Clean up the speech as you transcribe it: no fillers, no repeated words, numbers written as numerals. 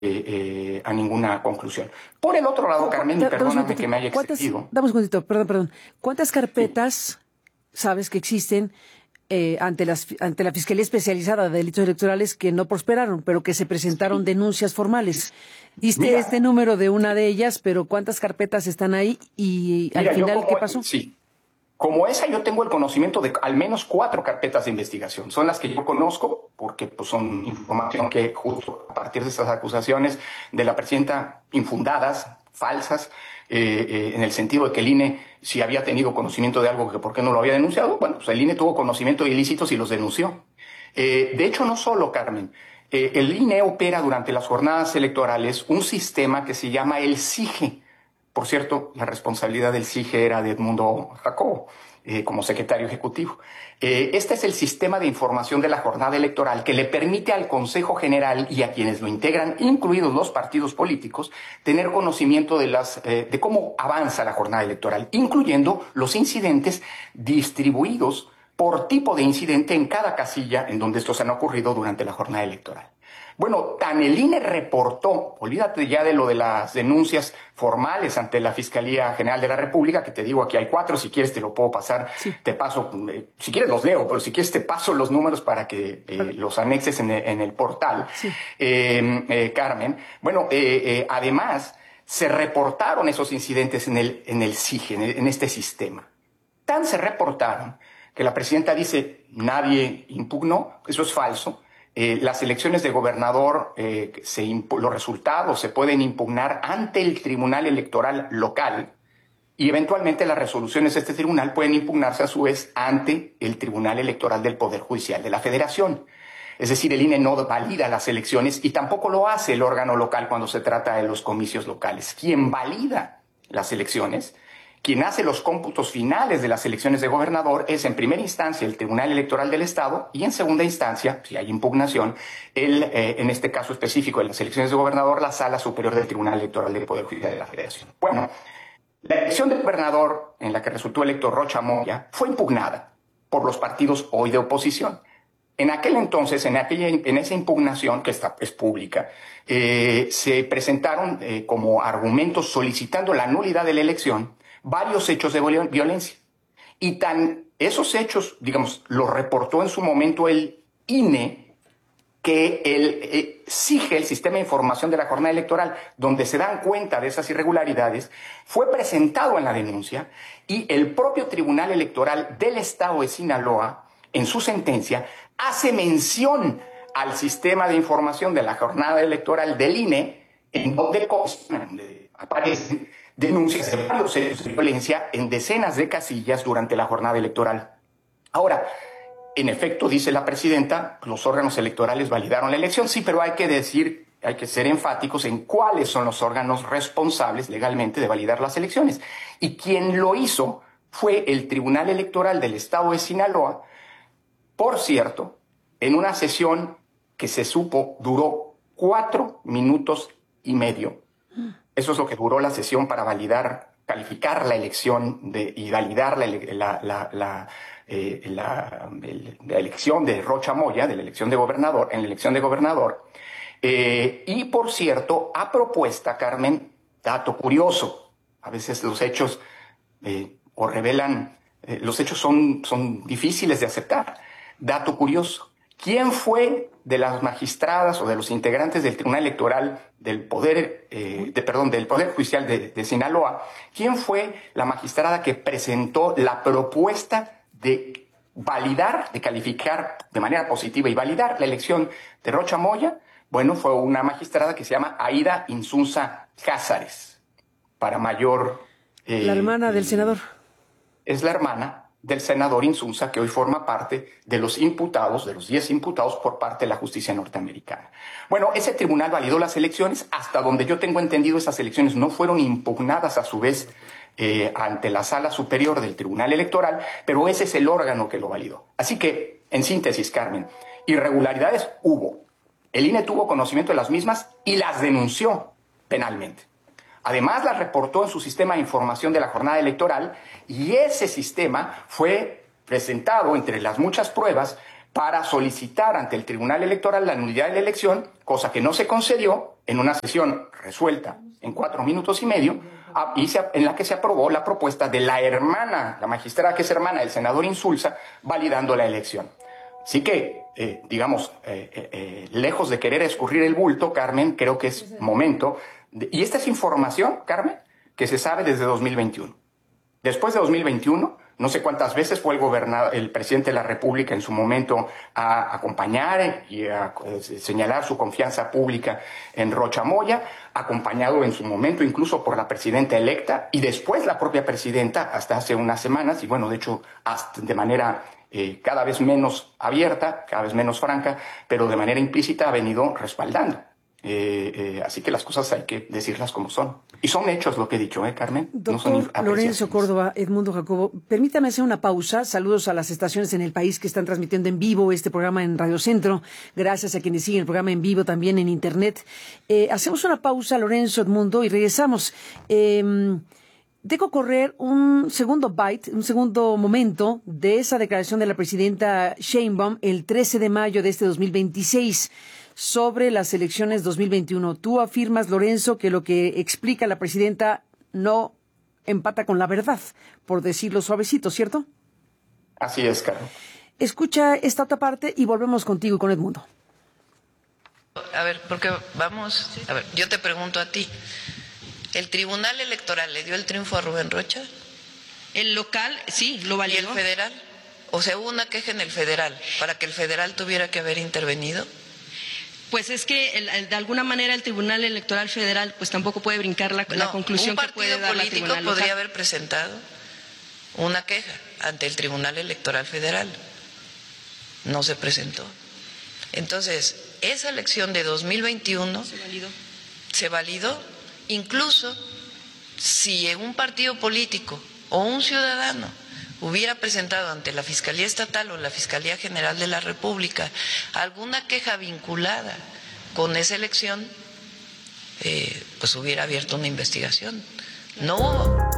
a ninguna conclusión. Por el otro lado, Carmen, y perdóname que me haya excedido. Dame un segundito, perdón. ¿Cuántas carpetas sabes que existen ante la Fiscalía Especializada de Delitos Electorales que no prosperaron, pero que se presentaron denuncias formales? Diste este número de una de ellas, pero ¿cuántas carpetas están ahí? Y al final, ¿qué pasó? Sí. Como esa, yo tengo el conocimiento de al menos 4 carpetas de investigación. Son las que yo conozco porque pues, son información que justo a partir de estas acusaciones de la presidenta infundadas, falsas, en el sentido de que el INE, si había tenido conocimiento de algo, que por qué no lo había denunciado, bueno, pues el INE tuvo conocimiento de ilícitos y los denunció. De hecho, no solo, Carmen, el INE opera durante las jornadas electorales un sistema que se llama el SIGE. Por cierto, la responsabilidad del SIGE era de Edmundo Jacobo, como secretario ejecutivo. Este es el sistema de información de la jornada electoral que le permite al Consejo General y a quienes lo integran, incluidos los partidos políticos, tener conocimiento de cómo avanza la jornada electoral, incluyendo los incidentes distribuidos por tipo de incidente en cada casilla en donde estos han ocurrido durante la jornada electoral. Bueno, tan el INE reportó, olvídate ya de lo de las denuncias formales ante la Fiscalía General de la República, que te digo, aquí hay 4, si quieres te lo puedo pasar, sí. Te paso, si quieres los leo, pero si quieres te paso los números para que los anexes en el portal, sí. Carmen. Bueno, además, se reportaron esos incidentes en el SIGE, en este sistema. Tan se reportaron que la presidenta dice, nadie impugnó, eso es falso. Las elecciones de gobernador, los resultados se pueden impugnar ante el Tribunal Electoral local y eventualmente las resoluciones de este tribunal pueden impugnarse a su vez ante el Tribunal Electoral del Poder Judicial de la Federación. Es decir, el INE no valida las elecciones y tampoco lo hace el órgano local cuando se trata de los comicios locales. Quien valida las elecciones, quien hace los cómputos finales de las elecciones de gobernador es en primera instancia el Tribunal Electoral del Estado y en segunda instancia, si hay impugnación, en este caso específico de las elecciones de gobernador, la Sala Superior del Tribunal Electoral del Poder Judicial de la Federación. Bueno, la elección del gobernador en la que resultó electo Rocha Moya fue impugnada por los partidos hoy de oposición. En aquel entonces, en esa impugnación, que es pública, se presentaron como argumentos solicitando la nulidad de la elección varios hechos de violencia. Y esos hechos, digamos, los reportó en su momento el INE, que el SIGE, el Sistema de Información de la Jornada Electoral, donde se dan cuenta de esas irregularidades, fue presentado en la denuncia y el propio Tribunal Electoral del Estado de Sinaloa, en su sentencia, hace mención al Sistema de Información de la Jornada Electoral del INE, en donde aparecen denuncias de varios hechos de violencia en decenas de casillas durante la jornada electoral. Ahora, en efecto, dice la presidenta, los órganos electorales validaron la elección, sí, pero hay que ser enfáticos en cuáles son los órganos responsables legalmente de validar las elecciones. Y quien lo hizo fue el Tribunal Electoral del Estado de Sinaloa, por cierto, en una sesión que se supo duró 4 minutos y medio. Eso es lo que duró la sesión para calificar la elección y validar la elección de Rocha Moya, de la elección de gobernador, y por cierto, a propuesta, Carmen, dato curioso, a veces los hechos los hechos son difíciles de aceptar. Dato curioso. ¿Quién fue de las magistradas o de los integrantes del Tribunal Electoral del Poder Judicial de Sinaloa? ¿Quién fue la magistrada que presentó la propuesta de calificar de manera positiva y validar la elección de Rocha Moya? Bueno, fue una magistrada que se llama Aida Insunza Cázares. Para mayor... la hermana del senador. Es la hermana del senador Insunza, que hoy forma parte de los 10 imputados por parte de la justicia norteamericana. Bueno, ese tribunal validó las elecciones. Hasta donde yo tengo entendido, esas elecciones no fueron impugnadas a su vez ante la Sala Superior del Tribunal Electoral, pero ese es el órgano que lo validó. Así que, en síntesis, Carmen, irregularidades hubo. El INE tuvo conocimiento de las mismas y las denunció penalmente. Además, las reportó en su sistema de información de la jornada electoral y ese sistema fue presentado entre las muchas pruebas para solicitar ante el Tribunal Electoral la nulidad de la elección, cosa que no se concedió, en una sesión resuelta en 4 minutos y medio, en la que se aprobó la propuesta de la hermana, la magistrada que es hermana del senador Insulza, validando la elección. Así que, lejos de querer escurrir el bulto, Carmen, creo que es momento, y esta es información, Carmen, que se sabe desde 2021. Después de 2021, no sé cuántas veces fue el presidente de la República en su momento a acompañar y a señalar su confianza pública en Rocha Moya, acompañado en su momento incluso por la presidenta electa y después la propia presidenta hasta hace unas semanas, y bueno, de hecho, hasta de manera cada vez menos abierta, cada vez menos franca, pero de manera implícita ha venido respaldando. Así que las cosas hay que decirlas como son. Y son hechos lo que he dicho, Carmen. Doctor no son Lorenzo Córdoba, Edmundo Jacobo, permítame hacer una pausa. Saludos a las estaciones en el país que están transmitiendo en vivo este programa en Radio Centro. Gracias a quienes siguen el programa en vivo también en Internet. Hacemos una pausa, Lorenzo, Edmundo, y regresamos. Dejo correr un segundo momento de esa declaración de la presidenta Sheinbaum el 13 de mayo de este 2026 sobre las elecciones 2021. Tú afirmas, Lorenzo, que lo que explica la presidenta no empata con la verdad, por decirlo suavecito, ¿cierto? Así es, Carlos. Escucha esta otra parte y volvemos contigo y con Edmundo. A ver, yo te pregunto a ti. ¿El Tribunal Electoral le dio el triunfo a Rubén Rocha? El local, sí, lo validó. ¿Y el federal? O sea, hubo una queja en el federal para que el federal tuviera que haber intervenido. Pues es que de alguna manera el Tribunal Electoral Federal pues tampoco puede brincar la conclusión que puede dar la Tribunal Local. Un partido político podría haber presentado una queja ante el Tribunal Electoral Federal. No se presentó. Entonces, esa elección de 2021 se validó. Incluso si un partido político o un ciudadano hubiera presentado ante la Fiscalía Estatal o la Fiscalía General de la República alguna queja vinculada con esa elección, pues hubiera abierto una investigación. No hubo.